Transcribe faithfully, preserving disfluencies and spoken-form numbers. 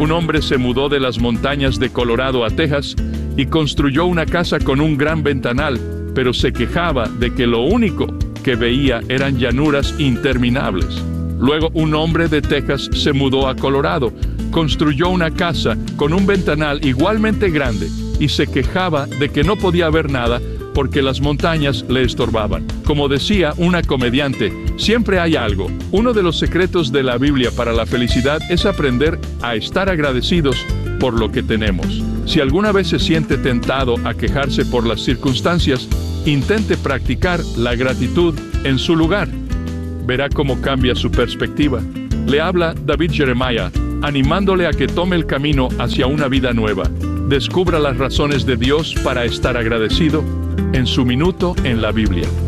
Un hombre se mudó de las montañas de Colorado a Texas y construyó una casa con un gran ventanal, pero se quejaba de que lo único que veía eran llanuras interminables. Luego un hombre de Texas se mudó a Colorado, construyó una casa con un ventanal igualmente grande y se quejaba de que no podía ver nada porque las montañas le estorbaban. Como decía una comediante, siempre hay algo. Uno de los secretos de la Biblia para la felicidad es aprender a estar agradecidos por lo que tenemos. Si alguna vez se siente tentado a quejarse por las circunstancias, intente practicar la gratitud en su lugar. Verá cómo cambia su perspectiva. Le habla David Jeremiah, animándole a que tome el camino hacia una vida nueva. Descubra las razones de Dios para estar agradecido en su minuto en la Biblia.